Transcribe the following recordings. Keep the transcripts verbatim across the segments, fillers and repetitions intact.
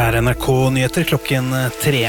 Dette er N R K Nyheter klokken tre.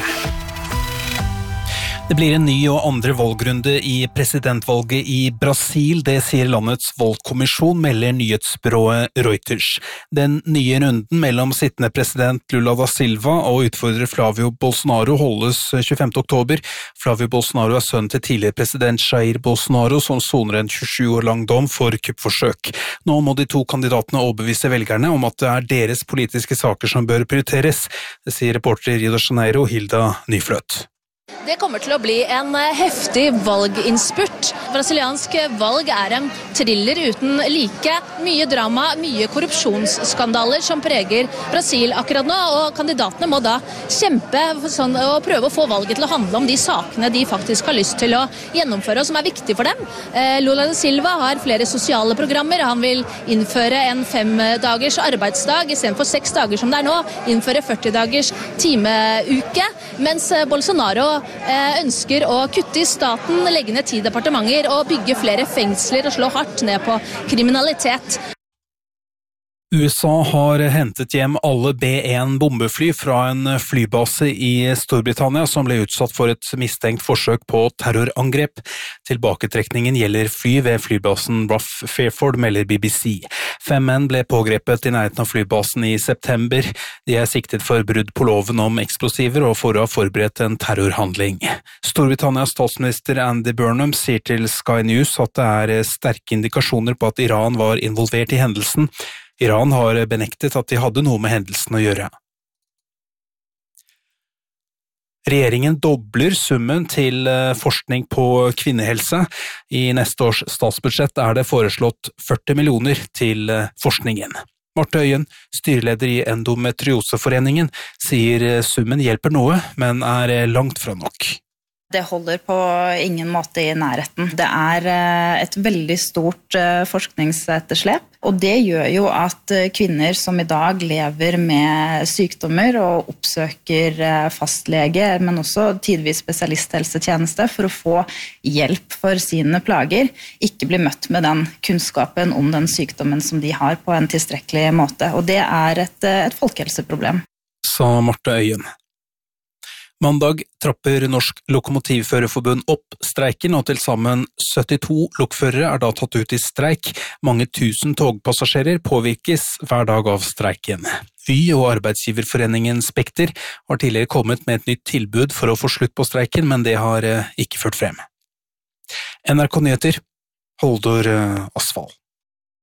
Det blir en ny og andre valgrunde i presidentvalget i Brasil, det sier landets valgkommisjon, melder nyhetsbyrået Reuters. Den nye runden mellom sittende president Lula da Silva og utfordrer Flavio Bolsonaro holdes tjuefemte oktober. Flavio Bolsonaro er sønn til tidligere president Jair Bolsonaro, som soner en tjuesju år lang dom for kuppforsøk. Nå må de to kandidatene overbevise velgerne om at det er deres politiske saker som bør prioriteres, det sier reporter i Rio de Janeiro Hilda Nyfløt. Det kommer til å bli en heftig valginnspurt. Brasiliansk valg er en thriller uten like. Mye drama, mye korrupsjonsskandaler som preger Brasil akkurat nå, og kandidatene må da kjempe sånn, og prøve å få valget til å handle om de sakene de faktisk har lyst til å gjennomføre, og som er viktige for dem. Lula da Silva har flere sosiale programmer. Han vil innføre en femdagers arbeidsdag i stedet for seks dager som det er nå, innføre førti dagers timeuke, mens Bolsonaro ønsker å kutte i staten, legge ned ti departementer og bygge flere fengsler og slå hardt ned på kriminalitet. U S A har hentet hjem alle B én bombefly fra en flybase i Storbritannia som ble utsatt for et mistenkt forsøk på terrorangrep. Tilbaketrekningen gjelder fly ved flybasen Rough Fairford, melder B B C. Fem menn ble pågrepet i nærheten av flybasen i september. De er siktet for brudd på loven om eksplosiver og for å ha forberedt en terrorhandling. Storbritannias statsminister Andy Burnham sier til Sky News at det er sterke indikasjoner på at Iran var involvert i hendelsen. Iran har benektet at de hadde noe med hendelsen å gjøre. Regjeringen dobler summen til forskning på kvinnehelse. I neste års statsbudsjett er det foreslått førti millioner til forskningen. Marte Øyen, styreleder i Endometrioseforeningen, sier summen hjelper noe, men er langt fra nok. Det holder på ingen måte i nærheten. Det er et veldig stort forskningsetterslep, og det gjør jo at kvinner som i dag lever med sykdommer og oppsøker fastlege, men også tidvis spesialisthelsetjeneste for å få hjelp for sine plager, ikke blir møtt med den kunnskapen om den sykdommen som de har på en tilstrekkelig måte. Og det er et, et folkehelseproblem. Sa Marte Øyen. Mandag trapper Norsk Lokomotivførerforbund opp streiken, og til sammen syttito lokførere er da tatt ut i streik. Mange tusen togpassasjerer påvirkes hver dag av streiken. Vy og arbeidsgiverforeningen Spekter har tidligere kommet med et nytt tilbud for å få slutt på streiken, men det har ikke ført frem. N R K Nyheter, Holdor Asfald.